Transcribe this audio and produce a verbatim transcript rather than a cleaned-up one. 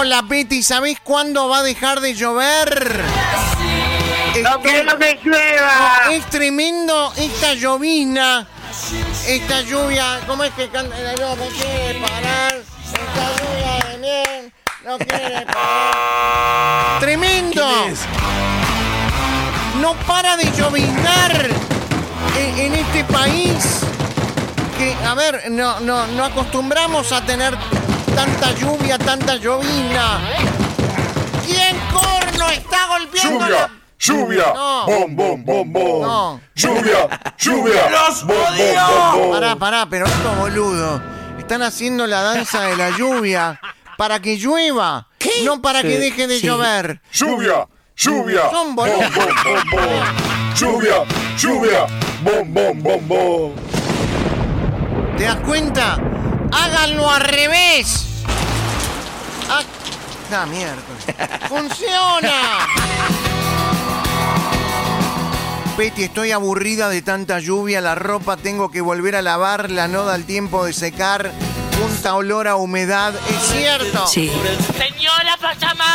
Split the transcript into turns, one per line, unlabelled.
Hola, Peti, ¿sabés cuándo va a dejar de llover?
No quiero que llueva.
No, es tremendo esta llovizna, esta lluvia. ¿Cómo es que canta? No, no quiere parar. Esta lluvia de miel no quiere parar. ¡Tremendo! No para de lloviznar en, en este país. Que, a ver, no, no, no acostumbramos a tener tanta lluvia, tanta llovizna. ¿Quién corno está golpeando
¡Lluvia!
la...
¡Lluvia!
No.
¡Bom, bom, bom, bom!
No.
¡Lluvia! ¡Lluvia!
¡Los
¡Bom, bom,
odio!
bom, bom!
Pará, pará, pero estos boludos están haciendo la danza de la lluvia para que llueva, no para que deje de llover.
¡Lluvia! ¡Lluvia!
Son
¡Bom,
boludos.
bom, bom, bom! ¡Lluvia! ¡Lluvia! ¡Bom, bom, bom, bom!
¿Te das cuenta? ¡Háganlo al revés! ¡Ah! ¡Ah, mierda! ¡Funciona! Peti, estoy aburrida de tanta lluvia, la ropa tengo que volver a lavarla, no da el tiempo de secar, junta olor a humedad, es cierto.
Sí.
Señora Pachamama.